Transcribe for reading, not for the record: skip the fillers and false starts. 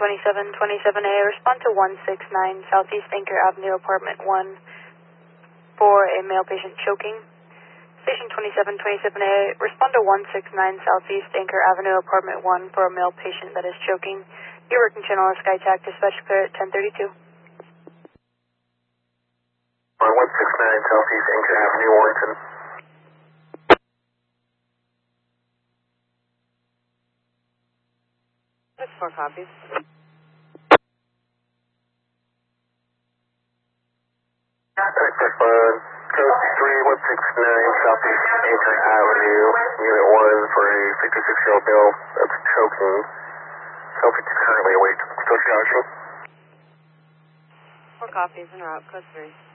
2727A, respond to 169 Southeast Anchor Avenue, Apartment 1 for a male patient choking. Station 2727A, respond to 169 Southeast Anchor Avenue, Apartment 1 for a male patient that is choking. Your working channel is SkyTac, dispatch clear at 1032. 169 Southeast Anchor Avenue, Warrington. 4 copies. Code 3169 Southeast Anchor Avenue, Unit 1 for a 56-year-old male that's choking. Subject is currently awake. Still charging. 4 copies en route, code 3.